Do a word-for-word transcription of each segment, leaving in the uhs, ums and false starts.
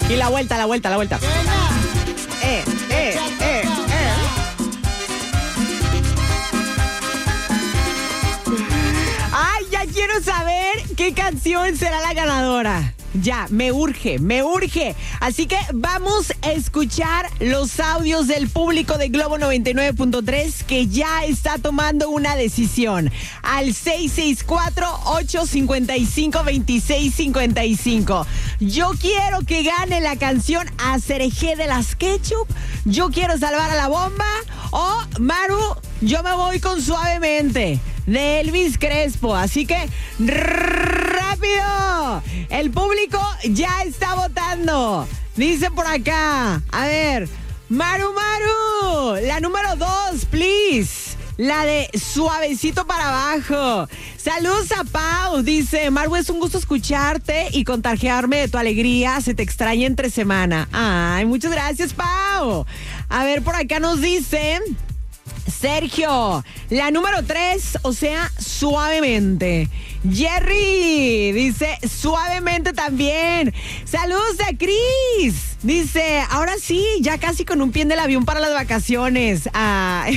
Y la vuelta, la vuelta, la vuelta. Eh, eh, eh, eh. Ay, ya quiero saber qué canción será la ganadora. Ya, me urge, me urge. Así que vamos a escuchar los audios del público de Globo noventa y nueve punto tres que ya está tomando una decisión. Al seis seis cuatro, ocho cinco cinco, dos seis cinco cinco. Yo quiero que gane la canción Acerejé de las Ketchup. Yo quiero salvar a la bomba. O, Maru, yo me voy con Suavemente de Elvis Crespo. Así que rápido, el público ya está votando. Dice por acá, a ver, Maru Maru, la número dos, please. La de Suavecito para abajo. Saludos a Pau. Dice, Maru, es un gusto escucharte y contagiarme de tu alegría. Se te extraña entre semana. Ay, muchas gracias, Pau. A ver, por acá nos dice Sergio, la número tres, o sea, Suavemente. Jerry dice Suavemente también. Saludos a Cris. Dice, ahora sí, ya casi con un pie en el avión para las vacaciones. Ah.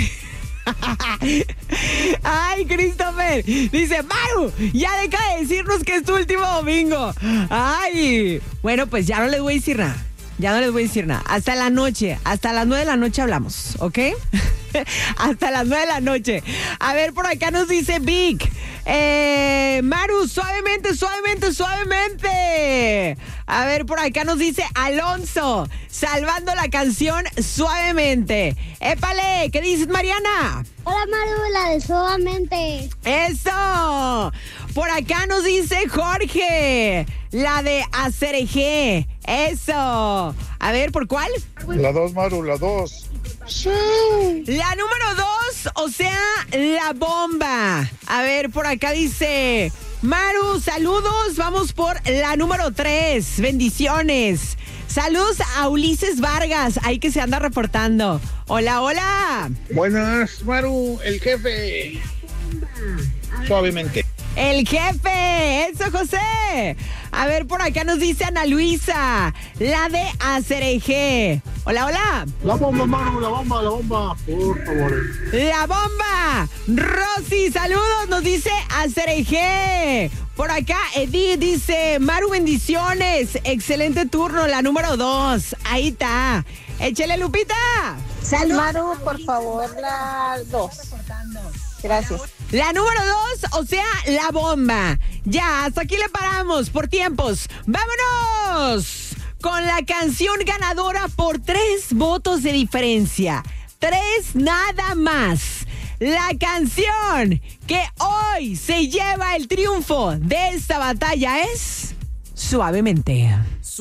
Ay, Christopher. Dice, Maru, ya deja de decirnos que es tu último domingo. Ay, bueno, pues ya no les voy a decir nada. Ya no les voy a decir nada. Hasta la noche, hasta las nueve de la noche hablamos, ¿ok? Hasta las nueve de la noche. A ver, por acá nos dice Vic. Eh, Maru, suavemente, suavemente, suavemente. A ver, por acá nos dice Alonso, salvando la canción Suavemente. Épale, ¿qué dices, Mariana? Hola, Maru, la de Suavemente. ¡Eso! Por acá nos dice Jorge, la de Acerejé. ¡Eso! A ver, ¿por cuál? La dos, Maru, la dos. Sí. La número dos, o sea, La Bomba. A ver, por acá dice Maru, saludos, vamos por la número tres. Bendiciones. Saludos a Ulises Vargas, ahí que se anda reportando. Hola, hola. Buenas, Maru, el jefe. Suavemente. El jefe, eso, José. A ver, por acá nos dice Ana Luisa, la de Acerejé. Hola, hola. La bomba, Maru, la bomba, la bomba, por favor. La bomba. Rosy, saludos, nos dice Acerejé. Por acá Edith dice, Maru, bendiciones. Excelente turno, la número dos. Ahí está. Échale, Lupita. Sal, Maru, por favor, la dos. Gracias. La número dos, o sea, La Bomba. Ya, hasta aquí le paramos por tiempos. ¡Vámonos! Con la canción ganadora por tres votos de diferencia. Tres nada más. La canción que hoy se lleva el triunfo de esta batalla es Suavemente.